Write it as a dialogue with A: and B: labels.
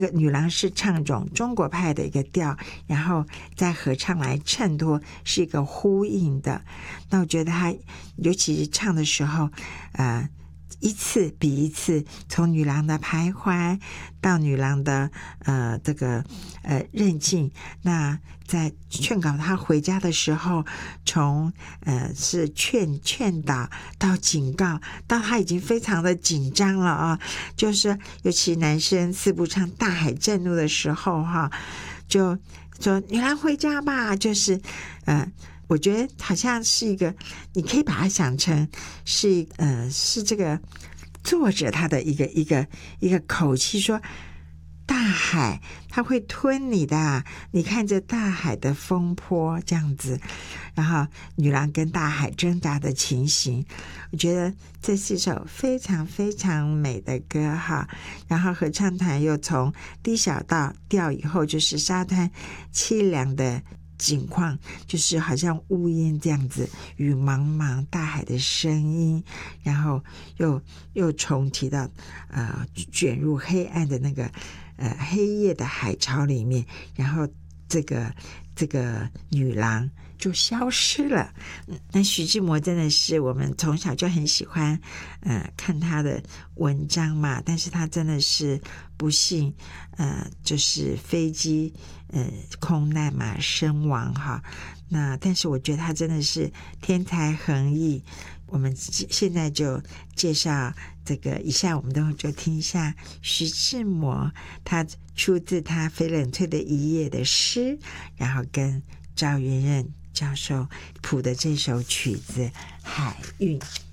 A: 女郎是唱一种中国派的一个调，然后再合唱来衬托，是一个呼应的。那我觉得她尤其是唱的时候一次比一次，从女郎的徘徊到女郎的这个韧劲，那在劝告她回家的时候，从是劝导到警告，到她已经非常的紧张了啊，就是尤其男生四部唱大海震怒的时候就说女郎回家吧，就是我觉得好像是一个，你可以把它想成是这个作者他的一个口气，说大海它会吞你的，你看着大海的风波这样子，然后女郎跟大海挣扎的情形，我觉得这是一首非常非常美的歌然后合唱团又从低小到调以后，就是沙滩凄凉的景况，就是好像乌烟这样子，雨茫茫，大海的声音，然后又重提到卷入黑暗的那个黑夜的海潮里面，然后这个女郎就消失了。那徐志摩真的是我们从小就很喜欢看他的文章嘛，但是他真的是不幸就是飞机空难嘛，身亡那但是我觉得他真的是天才横溢。我们现在就介绍这个，以下我们都就听一下徐志摩他出自他翡冷翠的一页的诗，然后跟赵元任教授谱的这首曲子《海韵》。